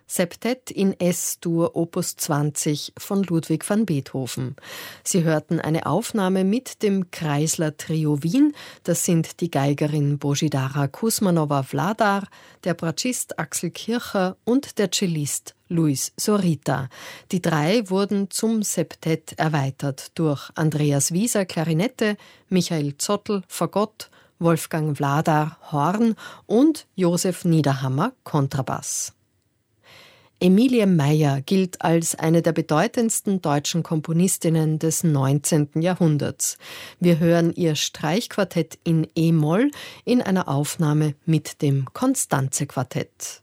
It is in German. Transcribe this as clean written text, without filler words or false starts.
Septett in S-Dur Opus 20 von Ludwig van Beethoven. Sie hörten eine Aufnahme mit dem Kreisler Trio Wien. Das sind die Geigerin Božidara Kuzmanova-Vladar, der Bratschist Axel Kircher und der Cellist Luis Zorita. Die drei wurden zum Septett erweitert durch Andreas Wieser Klarinette, Michael Zottl Fagott, Wolfgang Vladar Horn und Josef Niederhammer Kontrabass. Emilie Meyer gilt als eine der bedeutendsten deutschen Komponistinnen des 19. Jahrhunderts. Wir hören ihr Streichquartett in E-Moll in einer Aufnahme mit dem Constanze-Quartett.